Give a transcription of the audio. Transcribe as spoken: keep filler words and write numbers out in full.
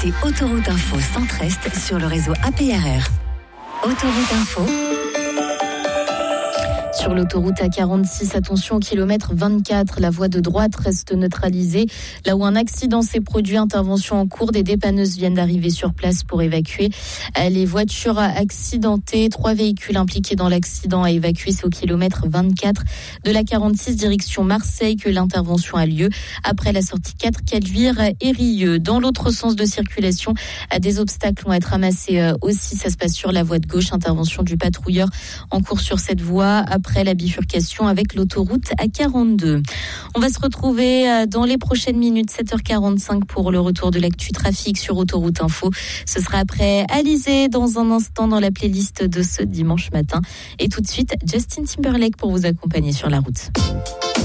C'est Autoroute Info Centre-Est sur le réseau A P R R. Autoroute Info. Sur l'autoroute A quarante-six, attention au kilomètre vingt-quatre, la voie de droite reste neutralisée. Là où un accident s'est produit, intervention en cours, des dépanneuses viennent d'arriver sur place pour évacuer les voitures accidentées. Trois véhicules impliqués dans l'accident à évacuer, c'est au kilomètre vingt-quatre de la quarante-six direction Marseille que l'intervention a lieu après la sortie quatre Caluire et Rieux. Dans l'autre sens de circulation, des obstacles vont être amassés aussi. Ça se passe sur la voie de gauche. Intervention du patrouilleur en cours sur cette voie après la bifurcation avec l'autoroute A quarante-deux. On va se retrouver dans les prochaines minutes, sept heures quarante-cinq pour le retour de l'actu trafic sur Autoroute Info. Ce sera après Alizé dans un instant dans la playlist de ce dimanche matin. Et tout de suite, Justin Timberlake pour vous accompagner sur la route.